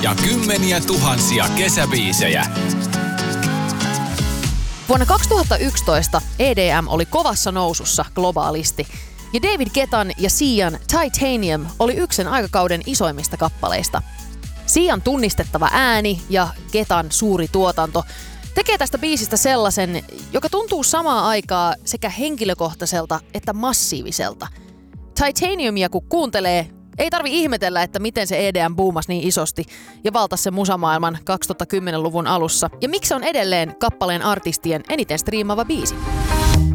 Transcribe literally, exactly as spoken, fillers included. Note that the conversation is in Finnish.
ja kymmeniä tuhansia kesäbiisejä. Vuonna kaksituhattayksitoista E D M oli kovassa nousussa globaalisti, ja David Guettan ja Sian Titanium oli yksi sen aikakauden isoimmista kappaleista. Sian tunnistettava ääni ja Guettan suuri tuotanto tekee tästä biisistä sellaisen, joka tuntuu samaan aikaan sekä henkilökohtaiselta että massiiviselta. Titaniumia kun kuuntelee, ei tarvi ihmetellä, että miten se E D M boomasi niin isosti ja valtasi sen musamaailman kaksituhattakymmenluvun alussa. Ja miksi se on edelleen kappaleen artistien eniten striimaava biisi.